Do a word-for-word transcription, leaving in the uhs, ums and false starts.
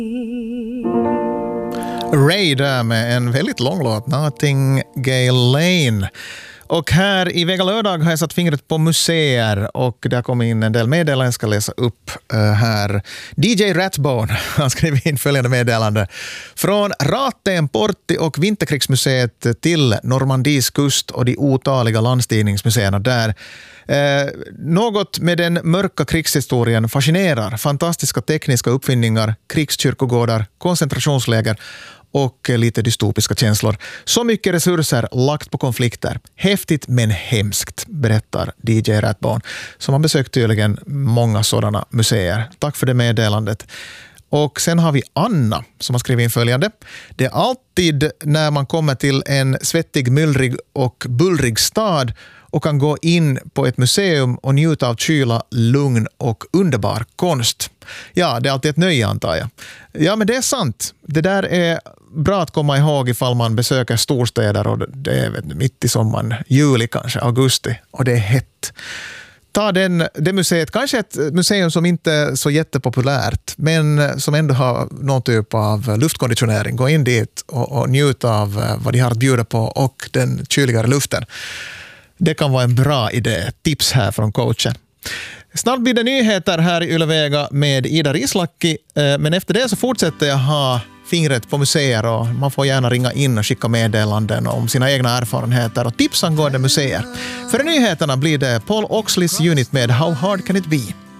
Ray där med en väldigt lång låt, Nightingale Lane. Och här i Vega lördag har jag satt fingret på museer och det har kommit in en del meddelanden jag ska läsa upp uh, här. D J Ratbone, han skrev in följande meddelande. Från Raten, Portti och Vinterkrigsmuseet till Normandies kust och de otaliga landstigningsmuseerna där. Eh, något med den mörka krigshistorien fascinerar. Fantastiska tekniska uppfinningar, krigskyrkogårdar, koncentrationsläger och lite dystopiska känslor. Så mycket resurser lagt på konflikter. Häftigt men hemskt, berättar D J Ratbone, som har besökt tydligen många sådana museer. Tack för det meddelandet. Och sen har vi Anna som har skrivit in följande. Det är alltid när man kommer till en svettig, myllrig och bullrig stad och kan gå in på ett museum och njuta av kyla, lugn och underbar konst. Ja, det är alltid ett nöje antar jag. Ja, men det är sant. Det där är bra att komma ihåg ifall man besöker storstäder och det är vet, mitt i sommaren, juli kanske, augusti, och det är hett. Ta den, det museet, kanske ett museum som inte är så jättepopulärt men som ändå har någon typ av luftkonditionering. Gå in dit och, och njuta av vad de har att bjuda på och den kyligare luften. Det kan vara en bra idé. Tips här från coachen. Snart blir det nyheter här i Yle Vega med Ida Rislaki, men efter det så fortsätter jag ha fingret på museer och man får gärna ringa in och skicka meddelanden om sina egna erfarenheter och tips angående museer. För nyheterna blir det Paul Oxleys unit med How Hard Can It Be?